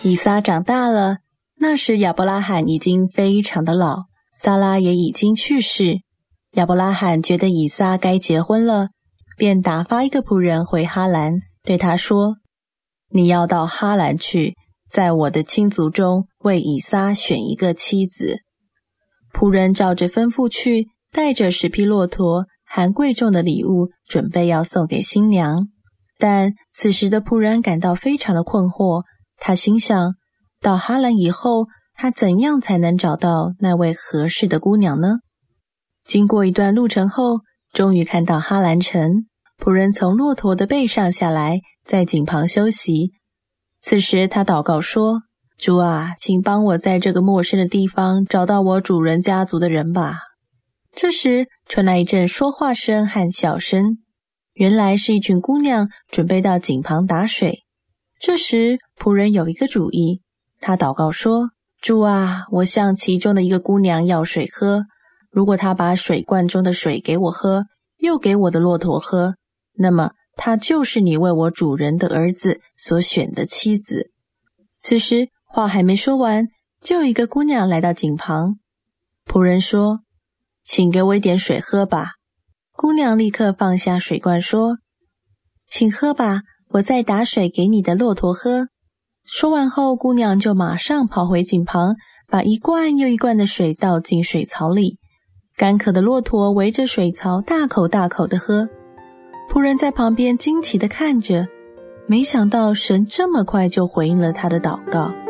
以撒长大了，那时亚伯拉罕已经非常的老，撒拉也已经去世。亚伯拉罕觉得以撒该结婚了，便打发一个仆人回哈兰，对他说：你要到哈兰去，在我的亲族中为以撒选一个妻子。仆人照着吩咐去，带着10匹骆驼含贵重的礼物，准备要送给新娘。但此时的仆人感到非常的困惑，他心想，到哈兰以后，他怎样才能找到那位合适的姑娘呢？经过一段路程后，终于看到哈兰城。仆人从骆驼的背上下来，在井旁休息。此时他祷告说：主啊，请帮我在这个陌生的地方找到我主人家族的人吧。这时传来一阵说话声和笑声，原来是一群姑娘准备到井旁打水。这时仆人有一个主意，他祷告说：主啊，我向其中的一个姑娘要水喝，如果她把水罐中的水给我喝，又给我的骆驼喝，那么她就是你为我主人的儿子所选的妻子。此时话还没说完，就有一个姑娘来到井旁。仆人说：请给我一点水喝吧。姑娘立刻放下水罐说：请喝吧，我再打水给你的骆驼喝。说完后，姑娘就马上跑回井旁，把一罐又一罐的水倒进水槽里。干渴的骆驼围着水槽大口大口地喝。仆人在旁边惊奇地看着，没想到神这么快就回应了他的祷告。